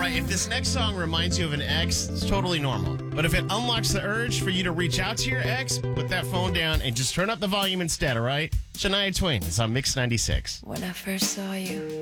right, if this next song reminds you of an ex, it's totally normal. But if it unlocks the urge for you to reach out to your ex, put that phone down and just turn up the volume instead, all right? Shania Twain is on Mix 96. When I first saw you,